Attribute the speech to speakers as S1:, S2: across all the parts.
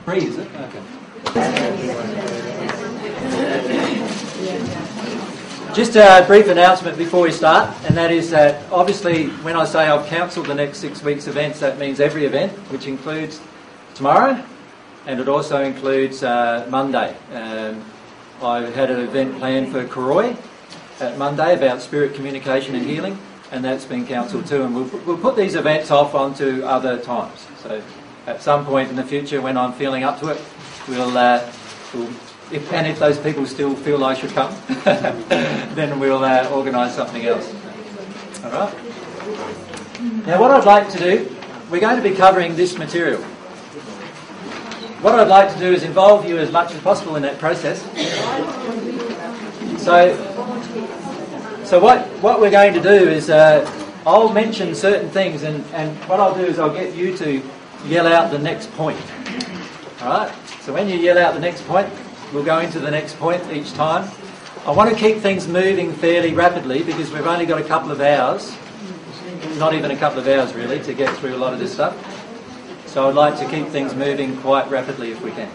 S1: Free, is it? Okay. Just a brief announcement before we start, and that is that obviously when I say I've cancelled the next 6 weeks' events, that means every event, which includes tomorrow, and it also includes Monday. I had an event planned for Koroi at Monday about spirit communication and healing, and that's been cancelled too, and we'll put these events off onto other times. So at some point in the future when I'm feeling up to it, if those people still feel I should come, then we'll organise something else. All right? Now what I'd like to do, we're going to be covering this material. What I'd like to do is involve you as much as possible in that process. So what we're going to do is I'll mention certain things, and what I'll do is I'll get you to yell out the next point. All right? So when you yell out the next point, we'll go into the next point each time. I want to keep things moving fairly rapidly because we've only got a couple of hours, not even a couple of hours really, to get through a lot of this stuff. So I'd like to keep things moving quite rapidly if we can.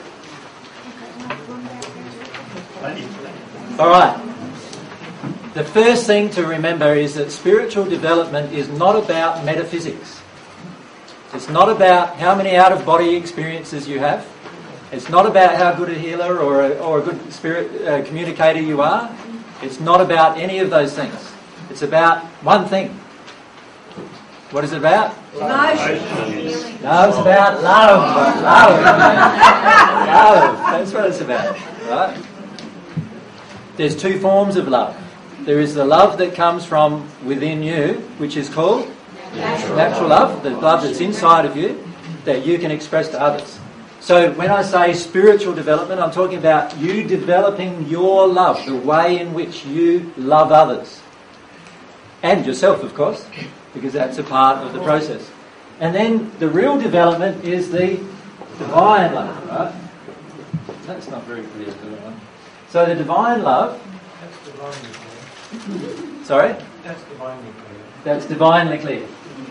S1: All right. The first thing to remember is that spiritual development is not about metaphysics. It's not about how many out-of-body experiences you have. It's not about how good a healer or a good spirit communicator you are. It's not about any of those things. It's about one thing. What is it about?
S2: Emotions.
S1: No, it's about love. Love. That's what it's about. Right? There's two forms of love. There is the love that comes from within you, which is called natural love, the love that's inside of you, that you can express to others. So when I say spiritual development, I'm talking about you developing your love, the way in which you love others. And yourself, of course, because that's a part of the process. And then the real development is the divine love, right? That's not very clear to anyone. So the divine love...
S3: That's divinely clear.
S1: Sorry?
S3: That's divinely clear.
S1: That's divinely clear.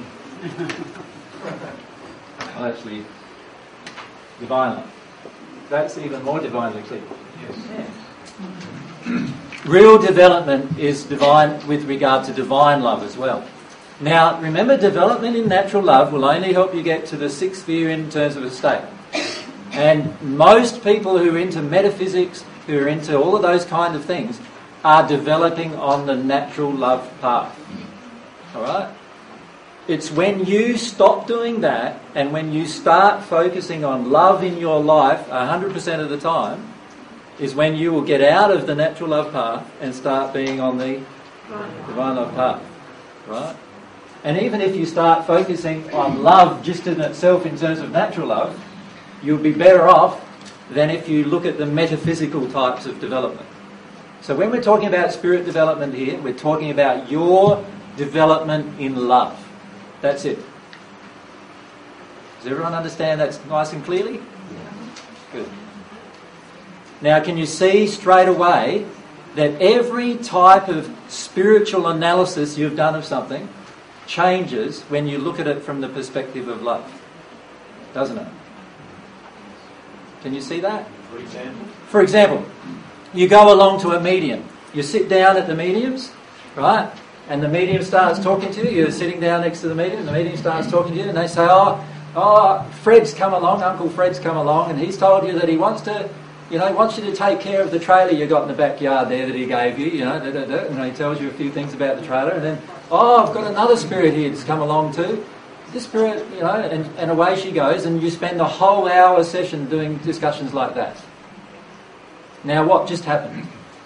S1: Well, actually, divine love. That's even more divinely clear.
S3: Yes.
S1: Yeah. Real development is divine with regard to divine love as well. Now, remember, development in natural love will only help you get to the sixth sphere in terms of a state. And most people who are into metaphysics, who are into all of those kind of things, are developing on the natural love path. All right? It's when you stop doing that and when you start focusing on love in your life 100% of the time is when you will get out of the natural love path and start being on the divine love path. Right? And even if you start focusing on love just in itself in terms of natural love, you'll be better off than if you look at the metaphysical types of development. So when we're talking about spirit development here, we're talking about your development in love. That's it. Does everyone understand that nice and clearly? Yeah. Good. Now, can you see straight away that every type of spiritual analysis you've done of something changes when you look at it from the perspective of love? Doesn't it? Can you see that? For example, you go along to a medium. You sit down at the medium's, right? And the medium starts talking to you. You're sitting down next to the medium starts talking to you, and they say, oh, Fred's come along, Uncle Fred's come along, and he's told you that he wants you to take care of the trailer you got in the backyard there that he gave you, and he tells you a few things about the trailer, and then, I've got another spirit here that's come along too. This spirit, and away she goes, and you spend a whole hour session doing discussions like that. Now, what just happened?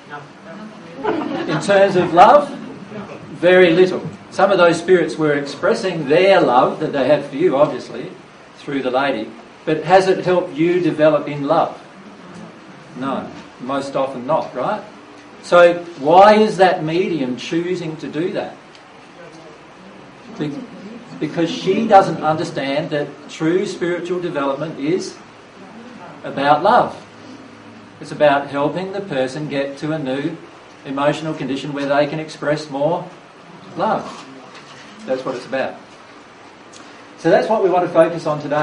S1: In terms of love, very little. Some of those spirits were expressing their love that they had for you, obviously, through the lady. But has it helped you develop in love? No, most often not, right? So why is that medium choosing to do that? Because she doesn't understand that true spiritual development is about love. It's about helping the person get to a new emotional condition where they can express more love. That's what it's about. So that's what we want to focus on today.